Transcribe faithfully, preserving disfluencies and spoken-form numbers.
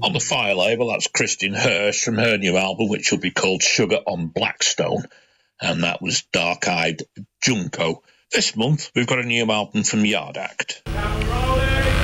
On the Fire label, that's Kristin Hersh from her new album, which will be called Sugar on Blackstone, and that was Dark Eyed Junko. This month, we've got a new album from Yard Act.